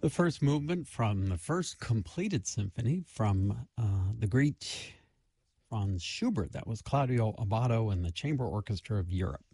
The first movement from the first completed symphony from the great Franz Schubert. That was Claudio Abbado and the Chamber Orchestra of Europe.